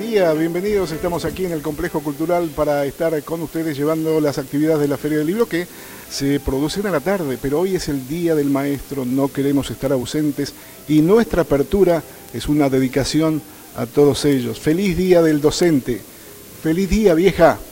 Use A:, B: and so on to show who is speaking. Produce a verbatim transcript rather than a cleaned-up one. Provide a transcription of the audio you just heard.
A: día, bienvenidos. Estamos aquí en el Complejo Cultural para estar con ustedes llevando las actividades de la Feria del Libro que se producen a la tarde, pero hoy es el Día del Maestro, no queremos estar ausentes y nuestra apertura es una dedicación a todos ellos. Feliz Día del Docente, feliz día, vieja.